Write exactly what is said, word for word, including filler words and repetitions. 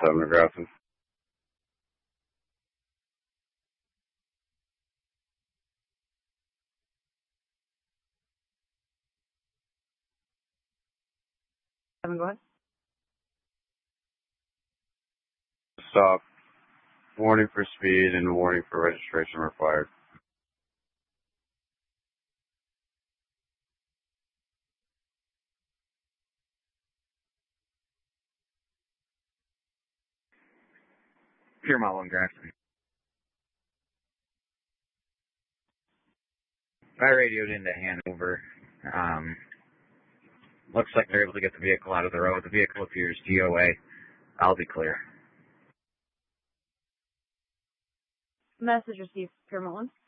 seven McGrath. Seven, go ahead. Stop. Warning for speed and warning for registration required. Piermont one Grafton. I radioed into Hanover. Um, looks like they're able to get the vehicle out of the road. The vehicle appears D O A. I'll be clear. Message received, Piermont one.